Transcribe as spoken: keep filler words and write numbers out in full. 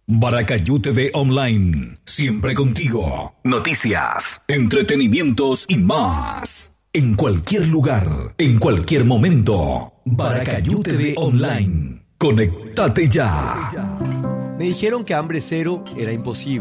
Baracayú T V Online, siempre contigo. Noticias, entretenimientos y más. En cualquier lugar, en cualquier momento. Baracayú T V Online. Conéctate ya. Me dijeron que hambre cero era imposible.